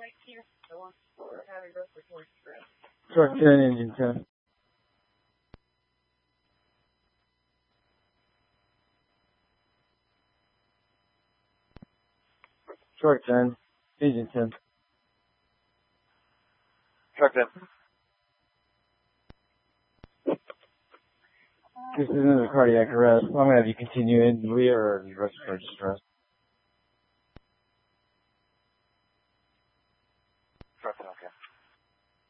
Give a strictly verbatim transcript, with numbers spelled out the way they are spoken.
Truck ten, engine ten. Truck ten, engine ten. Truck ten. This is another cardiac arrest. I'm going to have you continue in Leah or respiratory distress.